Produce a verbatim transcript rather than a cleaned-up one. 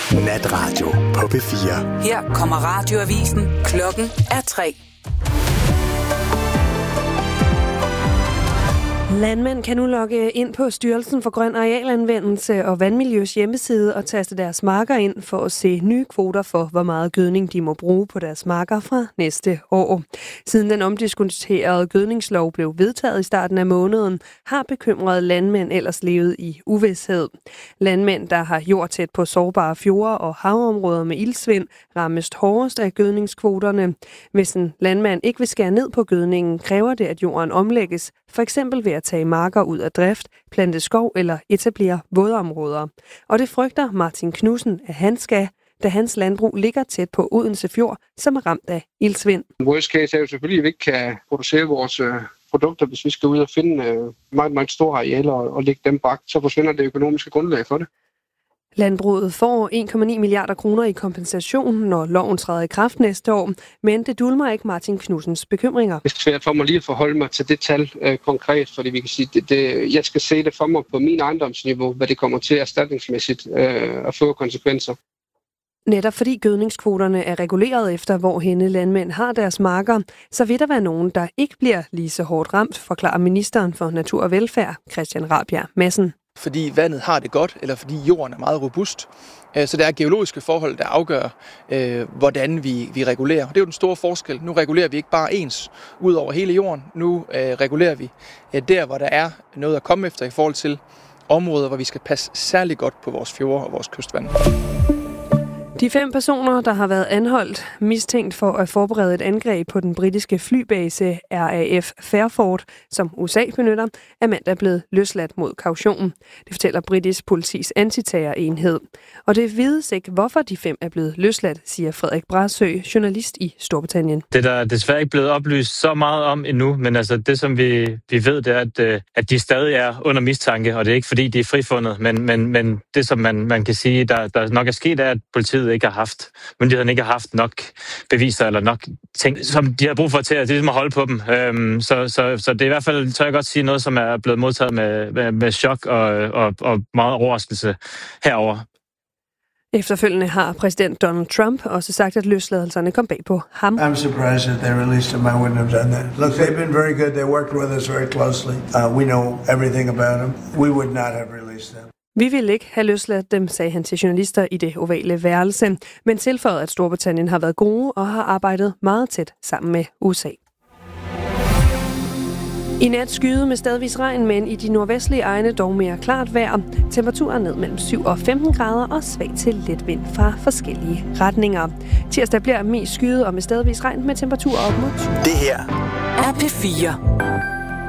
Natradio på P fire. Her kommer radioavisen. Klokken er tre. Landmænd kan nu logge ind på Styrelsen for Grøn Arealanvendelse og Vandmiljøs hjemmeside og taste deres marker ind for at se nye kvoter for, hvor meget gødning de må bruge på deres marker fra næste år. Siden den omdiskuterede gødningslov blev vedtaget i starten af måneden, har bekymrede landmænd ellers levet i uvished. Landmænd, der har jord tæt på sårbare fjorde og havområder med iltsvind, rammes hårdest af gødningskvoterne. Hvis en landmand ikke vil skære ned på gødningen, kræver det, at jorden omlægges, for eksempel ved at tage marker ud af drift, plante skov eller etablere vådområder. Og det frygter Martin Knudsen, at han skal, da hans landbrug ligger tæt på Odense Fjord, som er ramt af iltsvind. Worst case er jo selvfølgelig, at vi ikke kan producere vores øh, produkter, hvis vi skal ud og finde øh, meget, meget store arealer og, og lægge dem bagt, så forsvinder det økonomiske grundlag for det. Landbruget får en komma ni milliarder kroner i kompensation, når loven træder i kraft næste år, men det dulmer ikke Martin Knudsens bekymringer. Det er svært for mig lige at forholde mig til det tal øh, konkret, fordi vi kan sige, det, det, jeg skal se det for mig på min ejendomsniveau, hvad det kommer til erstatningsmæssigt øh, at få konsekvenser. Netop fordi gødningskvoterne er reguleret efter, hvor henne landmænd har deres marker, så vil der være nogen, der ikke bliver lige så hårdt ramt, forklarer ministeren for Natur og Velfærd, Christian Rabjerg Madsen. Fordi vandet har det godt, eller fordi jorden er meget robust. Så der er geologiske forhold, der afgør, hvordan vi, vi regulerer. Det er jo den store forskel. Nu regulerer vi ikke bare ens ud over hele jorden. Nu regulerer vi der, hvor der er noget at komme efter i forhold til områder, hvor vi skal passe særlig godt på vores fjorde og vores kystvand. De fem personer, der har været anholdt, mistænkt for at forberede et angreb på den britiske flybase R A F Fairford, som U S A benytter, er mandag blevet løsladt mod kaution. Det fortæller britisk politis antiterrorenhed. Og det vides ikke, hvorfor de fem er blevet løsladt, siger Frederik Brasø, journalist i Storbritannien. Det er der desværre ikke blevet oplyst så meget om endnu, men altså det, som vi, vi ved, det er, at, at de stadig er under mistanke, og det er ikke fordi, de er frifundet, men, men, men det, som man, man kan sige, der, der nok er sket, er, at politiet ikke har haft, myndighederne ikke har haft nok beviser eller nok ting, som de har brug for til at, ligesom at holde på dem. Øhm, så, så, så det er i hvert fald, tør jeg godt sige, noget, som er blevet modtaget med, med, med chok og, og, og meget overraskelse herover. Efterfølgende har præsident Donald Trump også sagt, at løsladelserne kom bag på ham. I'm surprised that they released him. I wouldn't have done that. Look, they've been very good. They worked with us very closely. Uh, we know everything about them. We would not have released them. Vi vil ikke have løsladt dem, sagde han til journalister i det ovale værelse, men tilføjede, at Storbritannien har været gode og har arbejdet meget tæt sammen med U S A. I nat skyde med stedvis regn, men i de nordvestlige egne dog mere klart vejr. Temperaturen ned mellem syv og femten grader og svag til let vind fra forskellige retninger. Tirsdag bliver mest skyde og med stedvis regn med temperaturer op mod tyve. Det her er P fire.